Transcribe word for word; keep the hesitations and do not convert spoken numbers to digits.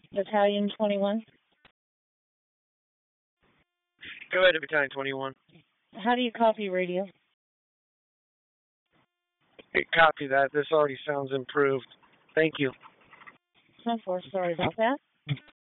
Battalion twenty-one. Go ahead, Battalion twenty-one. How do you copy radio? Hey, copy that. This already sounds improved. Thank you. ten four, sorry about that.